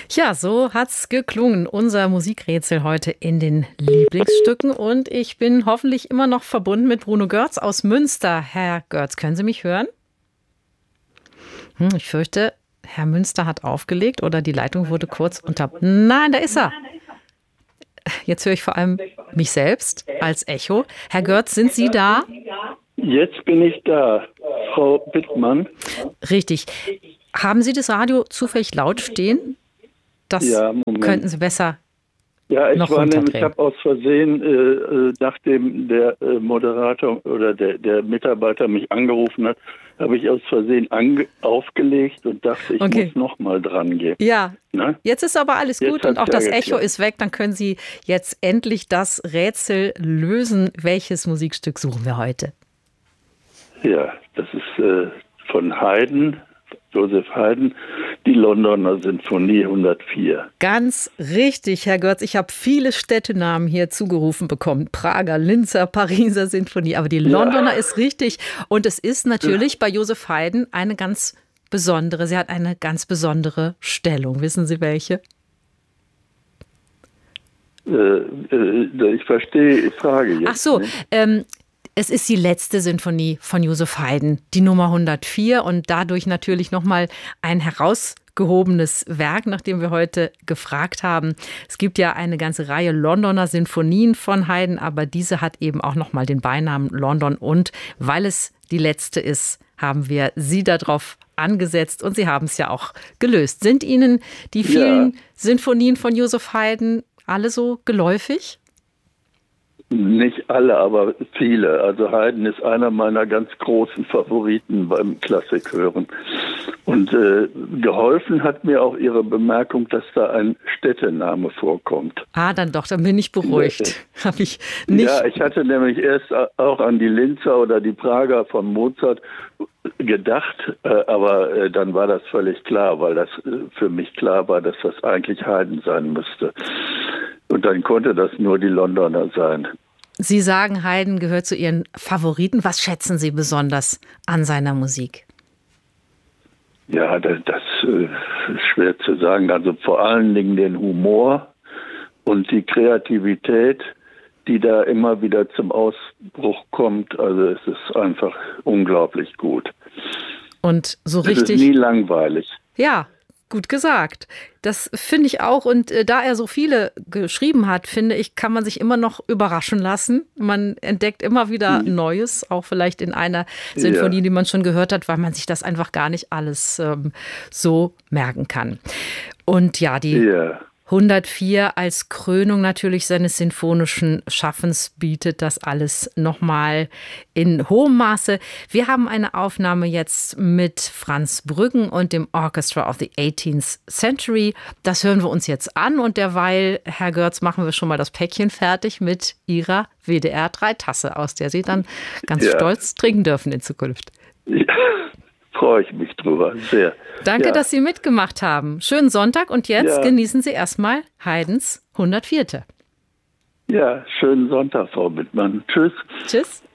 Ja, so hat's geklungen. Unser Musikrätsel heute in den Lieblingsstücken. Und ich bin hoffentlich immer noch verbunden mit Bruno Görz aus Münster. Herr Görz, können Sie mich hören? Ich fürchte, Herr Münster hat aufgelegt oder die Leitung wurde kurz unter... Nein, da ist er. Jetzt höre ich vor allem mich selbst als Echo. Herr Görz, sind Sie da? Jetzt bin ich da, Frau Bittmann. Richtig. Haben Sie das Radio zufällig laut stehen? Das könnten Sie besser noch runterdrehen. Ich habe aus Versehen, nachdem der Moderator oder der Mitarbeiter mich angerufen hat, habe ich aus Versehen aufgelegt und dachte, ich muss noch mal dran gehen. Ja, jetzt ist aber alles gut und auch das Echo ist weg. Dann können Sie jetzt endlich das Rätsel lösen. Welches Musikstück suchen wir heute? Ja, das ist von Haydn, Joseph Haydn, die Londoner Sinfonie 104. Ganz richtig, Herr Görz. Ich habe viele Städtenamen hier zugerufen bekommen. Prager, Linzer, Pariser Sinfonie. Aber die Londoner ist richtig. Und es ist natürlich bei Joseph Haydn eine ganz besondere. Sie hat eine ganz besondere Stellung. Wissen Sie welche? Ich verstehe die Frage jetzt. Ach so, es ist die letzte Sinfonie von Joseph Haydn, die Nummer 104 und dadurch natürlich nochmal ein herausgehobenes Werk, nach dem wir heute gefragt haben. Es gibt ja eine ganze Reihe Londoner Sinfonien von Haydn, aber diese hat eben auch nochmal den Beinamen London und weil es die letzte ist, haben wir Sie darauf angesetzt und Sie haben es ja auch gelöst. Sind Ihnen die vielen Sinfonien von Joseph Haydn alle so geläufig? Nicht alle, aber viele. Also Haydn ist einer meiner ganz großen Favoriten beim Klassikhören. Und geholfen hat mir auch Ihre Bemerkung, dass da ein Städtename vorkommt. Dann bin ich beruhigt. Habe ich nicht. Ja, ich hatte nämlich erst auch an die Linzer oder die Prager von Mozart gedacht, aber dann war das völlig klar, weil das für mich klar war, dass das eigentlich Haydn sein müsste. Und dann konnte das nur die Londoner sein. Sie sagen, Haydn gehört zu Ihren Favoriten. Was schätzen Sie besonders an seiner Musik? Ja, das ist schwer zu sagen. Also vor allen Dingen den Humor und die Kreativität, die da immer wieder zum Ausbruch kommt. Also es ist einfach unglaublich gut. Und so richtig. Es ist nie langweilig. Ja. Gut gesagt. Das finde ich auch. Und da er so viele geschrieben hat, finde ich, kann man sich immer noch überraschen lassen. Man entdeckt immer wieder Neues, auch vielleicht in einer Sinfonie, die man schon gehört hat, weil man sich das einfach gar nicht alles so merken kann. Und ja, die 104 als Krönung natürlich seines sinfonischen Schaffens bietet das alles nochmal in hohem Maße. Wir haben eine Aufnahme jetzt mit Franz Brüggen und dem Orchestra of the 18th Century. Das hören wir uns jetzt an und derweil, Herr Görz, machen wir schon mal das Päckchen fertig mit Ihrer WDR-3-Tasse, aus der Sie dann ganz stolz trinken dürfen in Zukunft. Ja. Freue ich mich drüber, sehr. Danke, dass Sie mitgemacht haben. Schönen Sonntag und jetzt genießen Sie erstmal Haydns 104. Ja, schönen Sonntag, Frau Bittmann. Tschüss. Tschüss.